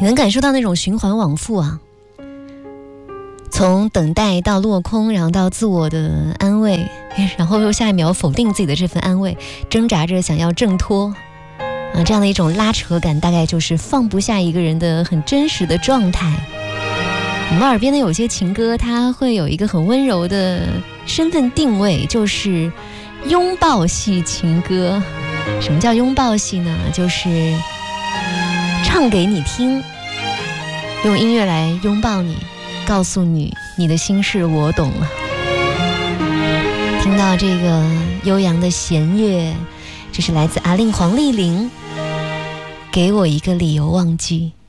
你能感受到那种循环往复啊，从等待到落空，然后到自我的安慰，然后又下一秒否定自己的这份安慰，挣扎着想要挣脱啊，这样的一种拉扯感，大概就是放不下一个人的很真实的状态。我们耳边的有些情歌，它会有一个很温柔的身份定位，就是拥抱系情歌。什么叫拥抱系呢？就是唱给你听，用音乐来拥抱你，告诉你你的心事我懂了。听到这个悠扬的弦乐，这是来自阿令黄丽玲，给我一个理由忘记。